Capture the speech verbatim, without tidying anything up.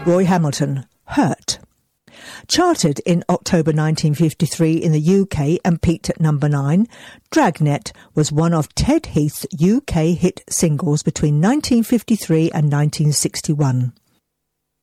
Roy Hamilton, Hurt. Charted in October nineteen fifty-three in the U K and peaked at number nine, Dragnet was one of Ted Heath's U K hit singles between nineteen fifty-three and nineteen sixty-one.